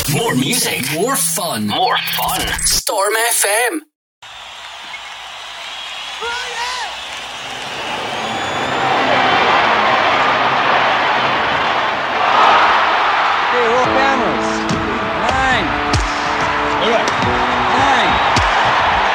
More music. More fun. More fun. Storm FM. Okay, roll cameras. 9. All right.